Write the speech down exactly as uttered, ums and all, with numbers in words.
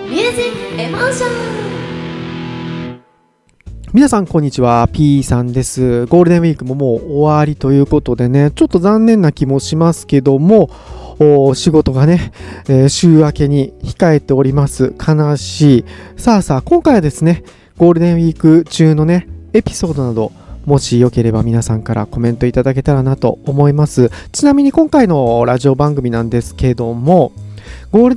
ミュージックエモーション。 皆さんこんにちは、 P さんです。ゴールデンウィークももう終わりということでね、ちょっと残念な気もしますけども、お仕事がね、えー週明けに控えております。悲しい。さあさあ、今回はですね、ゴールデンウィーク中のねエピソードなど、もしよければ皆さんからコメントいただけたらなと思います。ちなみに今回のラジオ番組なんですけども、ゴール